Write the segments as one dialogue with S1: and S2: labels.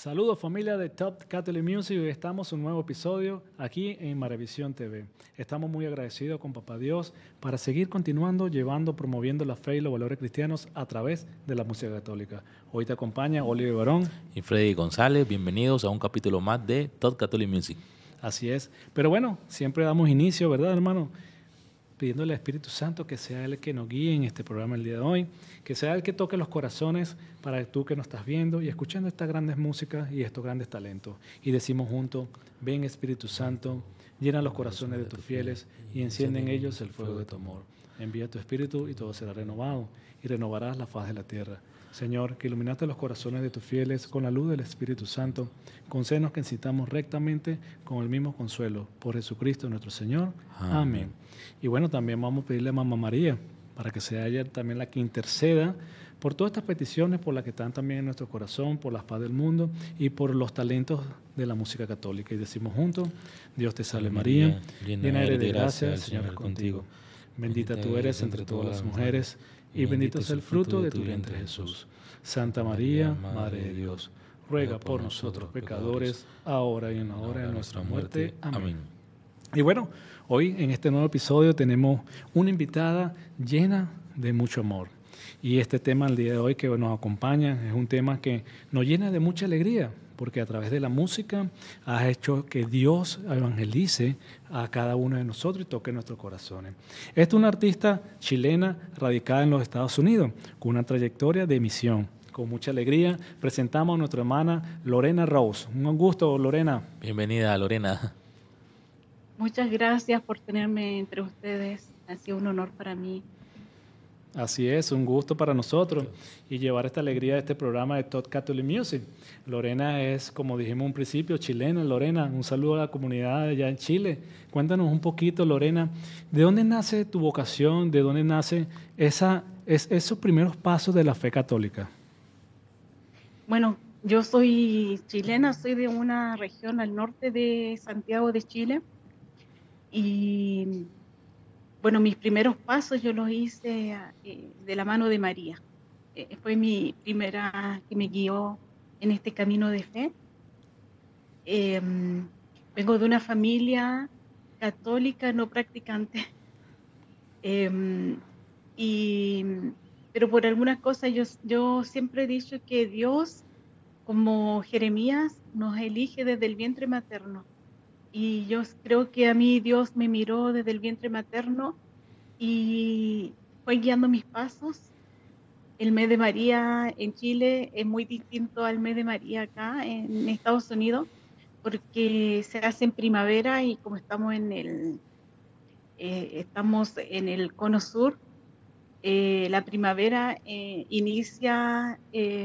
S1: Saludos familia de Top Catholic Music, hoy estamos en un nuevo episodio aquí en Maravisión TV. Estamos muy agradecidos con Papá Dios para seguir continuando promoviendo la fe y los valores cristianos a través de la música católica. Hoy te acompaña Oliver Barón.
S2: Y Freddy González, bienvenidos a un capítulo más de Top Catholic Music.
S1: Así es, pero bueno, siempre damos inicio, ¿verdad, hermano? Pidiéndole al Espíritu Santo que sea Él el que nos guíe en este programa el día de hoy, que sea el que toque los corazones para tú que nos estás viendo y escuchando estas grandes músicas y estos grandes talentos. Y decimos juntos, ven Espíritu Santo, llena los corazones de tus fieles y enciende en ellos el fuego de tu amor. Envía tu Espíritu y todo será renovado y renovarás la faz de la tierra. Señor, que iluminaste los corazones de tus fieles con la luz del Espíritu Santo, concédenos que incitamos rectamente con el mismo consuelo. Por Jesucristo nuestro Señor. Amén. Y bueno, también vamos a pedirle a Mamá María para que sea ella también la que interceda por todas estas peticiones, por las que están también en nuestro corazón, por la paz del mundo y por los talentos de la música católica. Y decimos juntos, Dios te salve María, llena eres de gracia, el Señor es contigo. Bendita tú eres entre todas las mujeres y bendito es el fruto de tu vientre Jesús. Santa María, Madre de Dios, ruega por nosotros pecadores, ahora y en la hora de nuestra muerte. Amén. Y bueno, hoy en este nuevo episodio tenemos una invitada llena de mucho amor. Y este tema el día de hoy que nos acompaña es un tema que nos llena de mucha alegría, porque a través de la música ha hecho que Dios evangelice a cada uno de nosotros y toque nuestros corazones. Esta es una artista chilena radicada en los Estados Unidos, con una trayectoria de misión. Con mucha alegría presentamos a nuestra hermana Lorena Rose. Un gusto, Lorena.
S2: Bienvenida, Lorena.
S3: Muchas gracias por tenerme entre ustedes. Ha sido un honor para mí.
S1: Así es, un gusto para nosotros y llevar esta alegría de este programa de Top Catholic Music. Lorena es, como dijimos en un principio, chilena. Lorena, un saludo a la comunidad allá en Chile. Cuéntanos un poquito, Lorena, ¿de dónde nace tu vocación? ¿De dónde nace esos primeros pasos de la fe católica?
S3: Bueno, yo soy chilena, soy de una región al norte de Santiago de Chile. Y bueno, mis primeros pasos yo los hice de la mano de María. Fue mi primera que me guió en este camino de fe. Vengo de una familia católica no practicante. Pero por algunas cosas yo siempre he dicho que Dios, como Jeremías, nos elige desde el vientre materno. Y yo creo que a mí Dios me miró desde el vientre materno y fue guiando mis pasos. El mes de María en Chile es muy distinto al mes de María acá en Estados Unidos, porque se hace en primavera y como estamos en el cono sur, la primavera inicia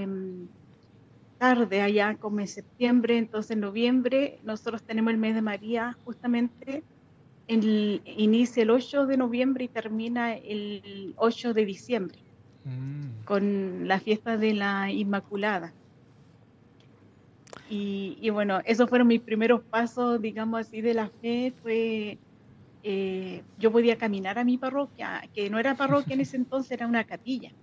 S3: tarde allá, como en septiembre. Entonces en noviembre nosotros tenemos el mes de María, justamente inicia el 8 de noviembre y termina el 8 de diciembre, con la fiesta de la Inmaculada. Y bueno, esos fueron mis primeros pasos, digamos así, de la fe. Yo podía caminar a mi parroquia, que no era parroquia en ese entonces, era una capilla.